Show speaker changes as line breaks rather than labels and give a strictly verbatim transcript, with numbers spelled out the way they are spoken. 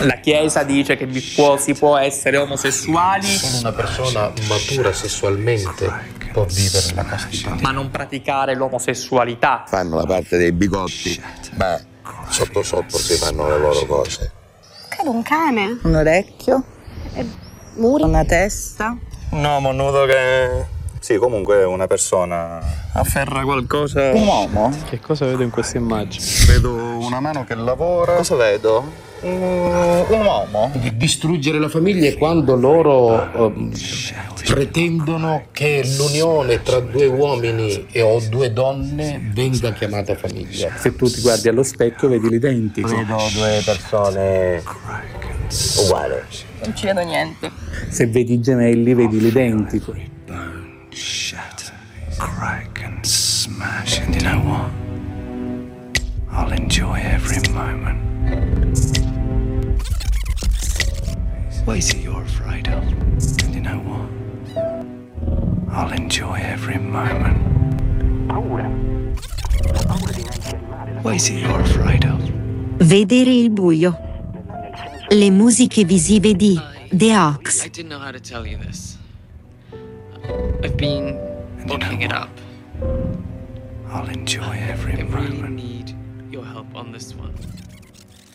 La Chiesa dice che vi può, si può essere omosessuali.
Solo una persona matura sessualmente può vivere la castità.
Ma non praticare l'omosessualità.
Fanno la parte dei bigotti.
Beh, sotto sotto si fanno le loro cose.
Credo un cane.
Un orecchio.
E muri.
Una testa.
Un uomo nudo che... Sì, comunque una persona afferra qualcosa.
Un uomo.
Che cosa vedo in questa immagine?
Vedo una mano che lavora.
Cosa vedo? Un, un uomo.
Di distruggere la famiglia è quando loro um, pretendono che l'unione tra due uomini e o due donne venga chiamata famiglia.
Se tu ti guardi allo specchio vedi l'identico.
Vedo due persone uguali.
Non ci vedo niente.
Se vedi i gemelli vedi l'identico.
Shatter, crack and smash, and you know what? I'll enjoy every moment. What is it you're afraid of? And you know what? I'll enjoy every moment. What is it you're afraid of?
Vedere il buio. Le musiche visive di The Ox.
I didn't know how to tell you this. I've been looking it up.
I'll enjoy every
I really
moment.
need your help on this one.